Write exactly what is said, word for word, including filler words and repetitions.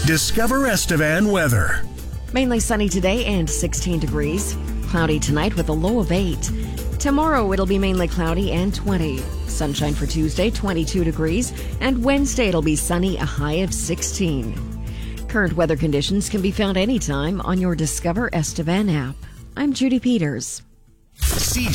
Discover Estevan weather. Mainly sunny today and sixteen degrees. Cloudy tonight with a low of eight. Tomorrow it'll be mainly cloudy and twenty. Sunshine for Tuesday, twenty-two degrees. And Wednesday it'll be sunny, a high of sixteen. Current weather conditions can be found anytime on your Discover Estevan app. I'm Judy Peters. C J